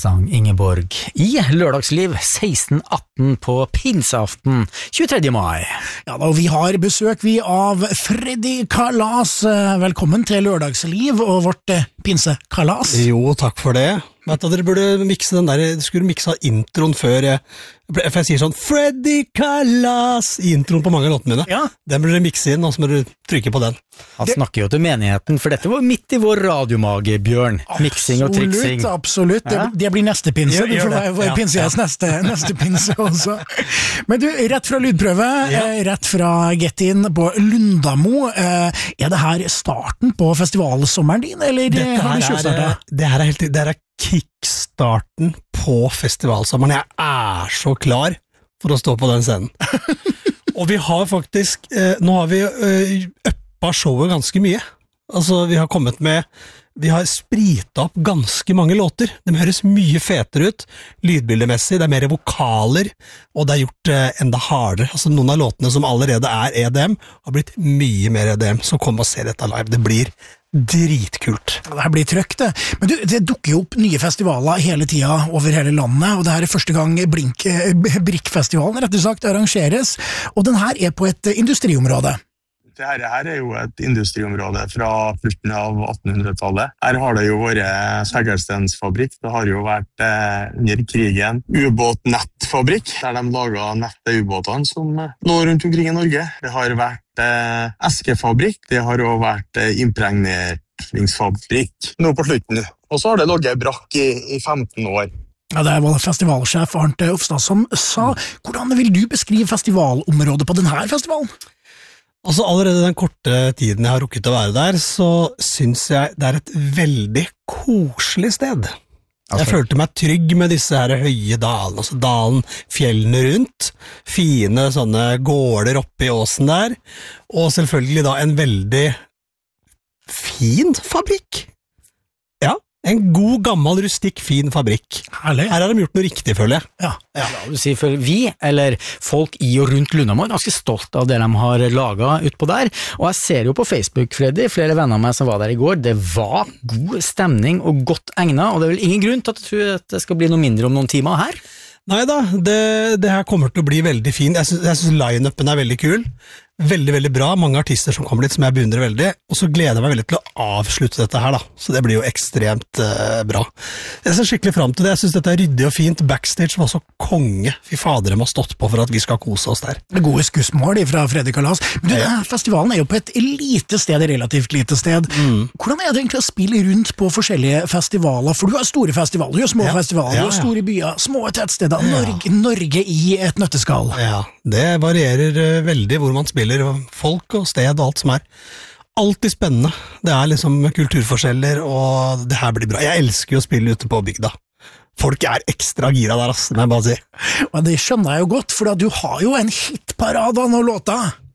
sang Ingeborg i Lørdagsliv 16:18 på pinseaften 23. mai. Ja da, og vi har besøk av Freddy Kalas. Velkommen til Lørdagsliv og vårt pinsekalas. Jo, takk for det. Vet du, dere burde mikse den der, du skulle mikse introen før for jeg sier sånn Freddy Kalas i introen på mange av låtene mine. Ja. Den burde dere mikse inn, og så må dere trykke på den. Han snakker jo til menigheten, for dette var midt i vår radiomage, Bjørn. Miksing og triksing. Absolutt. Ja. Det blir neste pinse. Gjør Du får det. være Ja. pinsegjest neste pinse også. Men du, rett fra lydprøve, rett fra Get In på Lundamo. Er det her starten på festivalsommeren din, eller har du kjøpstartet? Det her er kickstarten på festivalsommeren. Jeg er så klar for å stå på den scenen. Og vi har faktisk, nå har vi uppa showet ganske mye. Altså, vi har spritet opp ganske mange låter. De høres mye fetere ut, lydbildemessig, det er mer vokaler, og det er gjort enda hardere. Altså, noen av låtene som allerede er EDM, har blitt mye mer EDM, så kom og se dette live. Det blir dritkult. Det her blir trøkt, det. Men du, det dukker jo opp nye festivaler hele tida over hele landet, og det her er første gang Brikkfestivalen, rett og slett, arrangeres, og den her er på et industriområde. Dette her er jo et industriområde fra slutten av 1800-tallet. Her har det jo vært segerstensfabrikk. Det har jo vært under krigen ubåtnettfabrikk, der de laget nett til ubåtene som lå rundt omkring i Norge. Det har vært eskefabrikk, det har også vært impregneringsfabrikk nå på slutten. Og så har det ligget brakk i 15 år. Ja, det var festivalsjef Arnt Ofstad som sa. Hvordan vil du beskrive festivalområdet på denne festivalen? Altså allerede den korte tiden jeg har rukket å være der, så synes jeg det er et veldig koselig sted. Jeg følte meg trygg med disse her høye dalene, altså dalen, fjellene rundt, fine sånne gårder oppe i åsen der, og selvfølgelig da en veldig fin fabrikk. Ja, en god, gammel, rustikk, fin fabrikk. Herlig. Her har de gjort noe riktig, føler jeg. Ja. Ja, du sier for vi, eller folk i og rundt Lundamo, er ganske stolt av det de har laget utpå der, og jeg ser jo på Facebook, Freddy, flere venner av meg som var der i går, det var god stemning og godt egnet, og det er vel ingen grunn til at jeg tror at det skal bli noe mindre om noen timer her? Neida, det her kommer til å bli veldig fin. Jeg synes line-upen er veldig kul. Veldig, veldig bra. Mange artister som kommer dit som jeg beundrer veldig. Og så gleder jeg meg veldig til å avslutte dette her da. Så det blir jo ekstremt bra. Jeg ser skikkelig frem til det. Jeg synes dette er ryddig og fint. Backstage var så konge. Fy fader, de har stått på for at vi skal kose oss der. Det gode skussmål fra Freddy Kalas. Men du, festivalen er jo på et lite sted, relativt lite sted. Hvordan er det egentlig å spille rundt på forskjellige festivaler? For du har store festivaler, du har små festivaler, du har store byer, små tettsteder. Norge i et nøtteskall. Ja, det varierer veldig hvor man spiller, folk og sted og alt som er. Alltid spennende. Det er liksom kulturforskjeller, og det her blir bra. Jeg elsker jo å spille ute på bygda. Folk er ekstra gira der, må jeg bare si. Og det skjønner jeg jo godt, for du har jo en hitparade av noen låter.